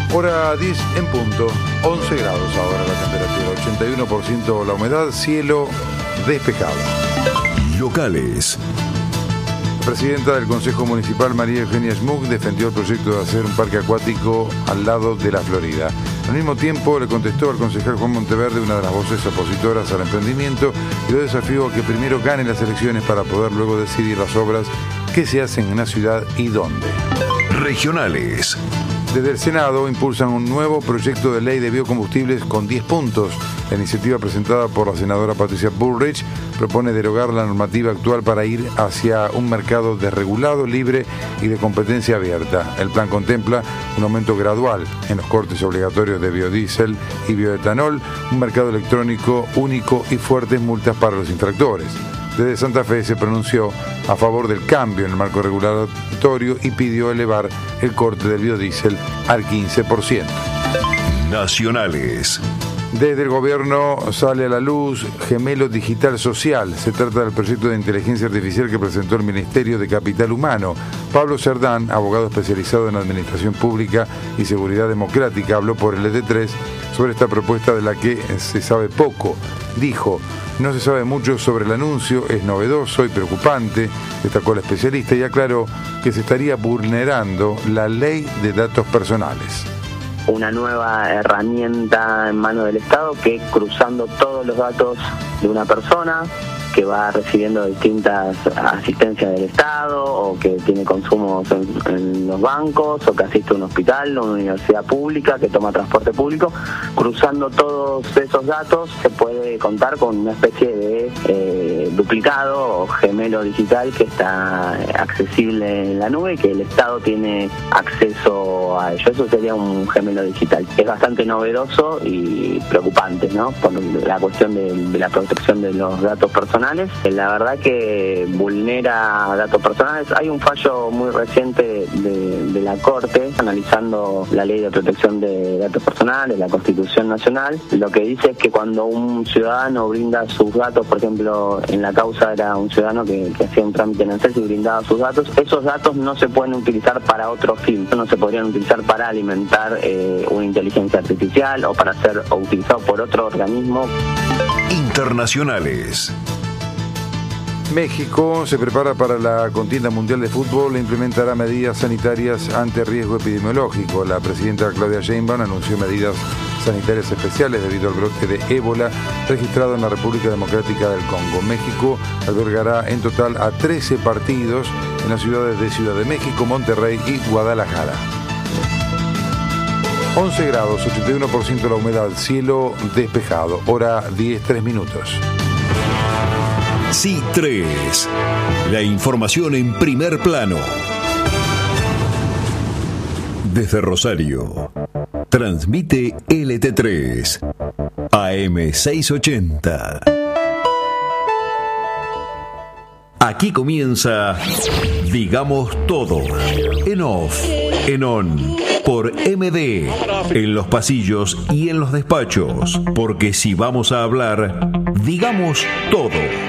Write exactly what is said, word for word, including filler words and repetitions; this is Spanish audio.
Hora diez en punto, once grados ahora la temperatura, ochenta y uno por ciento la humedad, cielo despejado. Locales. La presidenta del Consejo Municipal, María Eugenia Schmuck, defendió el proyecto de hacer un parque acuático al lado de la Florida. Al mismo tiempo, le contestó al concejal Juan Monteverde, una de las voces opositoras al emprendimiento, y lo desafió a que primero gane las elecciones para poder luego decidir las obras que se hacen en la ciudad y dónde. Regionales. Desde el Senado impulsan un nuevo proyecto de ley de biocombustibles con diez puntos. La iniciativa presentada por la senadora Patricia Bullrich propone derogar la normativa actual para ir hacia un mercado desregulado, libre y de competencia abierta. El plan contempla un aumento gradual en los cortes obligatorios de biodiesel y bioetanol, un mercado electrónico único y fuertes multas para los infractores. Desde Santa Fe se pronunció a favor del cambio en el marco regulatorio y pidió elevar el corte del biodiesel al quince por ciento. Nacionales. Desde el gobierno sale a la luz Gemelo Digital Social. Se trata del proyecto de inteligencia artificial que presentó el Ministerio de Capital Humano. Pablo Cerdán, abogado especializado en Administración Pública y Seguridad Democrática, habló por el E T tres sobre esta propuesta de la que se sabe poco. Dijo: no se sabe mucho sobre el anuncio, es novedoso y preocupante, destacó el especialista, y aclaró que se estaría vulnerando la ley de datos personales. Una nueva herramienta en manos del Estado que, cruzando todos los datos de una persona que va recibiendo distintas asistencias del Estado, o que tiene consumos en, en los bancos, o que asiste a un hospital o una universidad pública, que toma transporte público, cruzando todos esos datos se puede contar con una especie de eh, duplicado o gemelo digital que está accesible en la nube y que el Estado tiene acceso a ello. Eso sería un gemelo digital. Es bastante novedoso y preocupante, ¿no? Por la cuestión de, de la protección de los datos personales. La verdad que vulnera datos personales. Hay un fallo muy reciente de, de la Corte analizando la Ley de Protección de Datos Personales, la Constitución Nacional. Lo que dice es que cuando un ciudadano brinda sus datos, por ejemplo, en la causa era un ciudadano que, que hacía un trámite en ANSES y brindaba sus datos, esos datos no se pueden utilizar para otro fin, no se podrían utilizar para alimentar eh, una inteligencia artificial o para ser o utilizado por otro organismo. Internacionales. México se prepara para la contienda mundial de fútbol e implementará medidas sanitarias ante riesgo epidemiológico. La presidenta Claudia Sheinbaum anunció medidas sanitarias especiales debido al brote de ébola registrado en la República Democrática del Congo. México albergará en total a trece partidos en las ciudades de Ciudad de México, Monterrey y Guadalajara. once grados, ochenta y uno por ciento la humedad, cielo despejado, hora diez, tres minutos. C tres. La información en primer plano. Desde Rosario, transmite L T tres, A M seiscientos ochenta. Aquí comienza Digamos Todo, en off, en on, por M D, en los pasillos y en los despachos, porque si vamos a hablar, digamos todo.